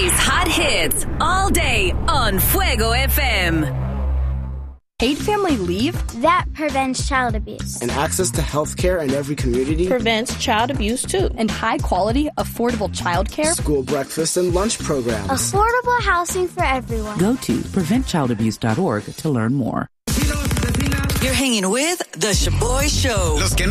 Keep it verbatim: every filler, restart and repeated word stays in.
Today's hot hits all day on Fuego F M. Paid family leave? That prevents child abuse. And access to health care in every community? Prevents child abuse, too. And high-quality, affordable child care? School breakfast and lunch programs. Affordable housing for everyone. Go to prevent child abuse dot org to learn more. You're hanging with The Shaboy Show. Los que no